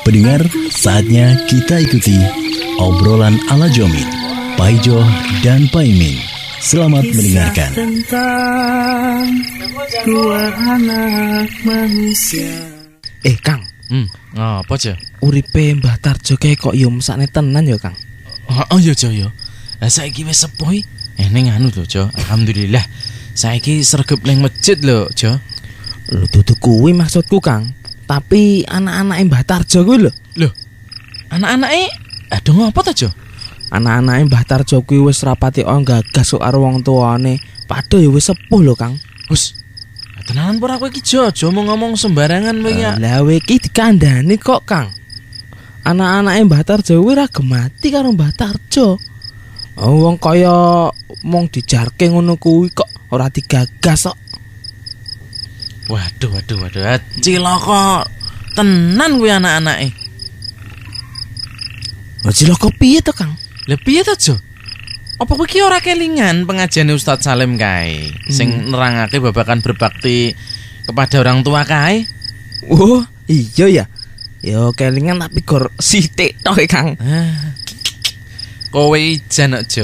Pendengar, saatnya kita ikuti obrolan ala Jomit, Paijo dan Paimin. Selamat mendengarkan. Tentang dua anak manusia. Kang, Apa aja? uripe Mbah Tarjo kae kok yo mesakne tenan yo, Kang. Oh iya Jo yo. Lah saiki wis sepuh. Ning anu lho Jo. Alhamdulillah. Saiki sregep ning masjid lho Jo. Lho dudu kuwi maksudku, Kang. Tapi anak-anake Mbah Tarjo kuwi lho. Loh. Anak-anake aduh ngopo ta Jo? Anak-anake Mbah Tarjo kuwi wis rapati gagas karo wong tuane. Padha yo wis sepuh lho, Kang. Hus. Tenanan ora kowe iki Jo mau ngomong sembarangan kowe ya. Lah kowe iki dikandhani kok, Kang. Anak-anake Mbah Tarjo kuwi ra gemati karo Mbah Tarjo. Wong kaya mong dijarke ngono kuwi kok ora digagas kok. Waduh. Cilaka tenan kuwi anak-anake. Lha cilaka piye to, Kang? Lah piye ta Jo? Apa kowe iki ora kelingan pengajiane Ustaz Salim kae sing nerangake babakan berbakti kepada orang tua kae? Oh, iya ya. Yo kelingan tapi gor sithik tok, Kang. Kowe ijan kok Jo.